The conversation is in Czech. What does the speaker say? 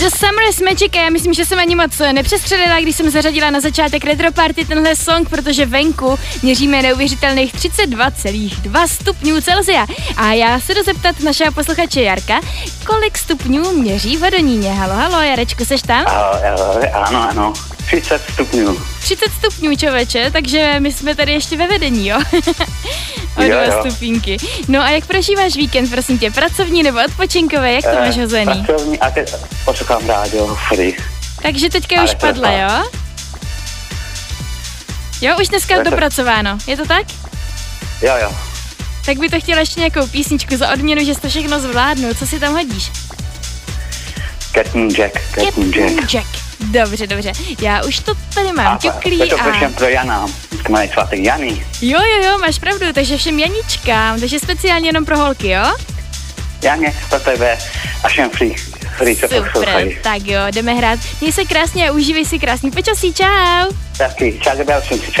The Summer is Magic a já myslím, že jsem ani moc nepřestřelila, když jsem zařadila na začátek Retro Party tenhle song, protože venku měříme neuvěřitelných 32,2 stupňů Celsia. A já se jdu zeptat našeho posluchače Jarka, kolik stupňů měří v Hodoníně. Halo, Jarečku, seš tam? Ano, 30 stupňů. 30 stupňů, člověče, takže my jsme tady ještě ve vedení, jo? O 2 stupínky. No a jak prožíváš víkend, prosím tě, pracovní nebo odpočinkový, jak to máš hozený? Pracovní a teď poslouchám rádio Free. Takže teďka už padla, jo? Jo, už dneska je dopracováno, je to tak? Jo. Tak by to chtěla ještě nějakou písničku za odměnu, že jsi to všechno zvládnu. Co si tam hodíš? Captain Jack. Dobře. Já už to tady mám ťuklý a... To všem pro Jana. Dneska mají svátek Jany. Jo, máš pravdu, takže všem Janičkám, takže speciálně jenom pro holky, jo? Janě, pro tebe a všem free co poslouchají. Tak jo, jdeme hrát. Měj se krásně a užívej si krásný počasí, čau. Taky, čau,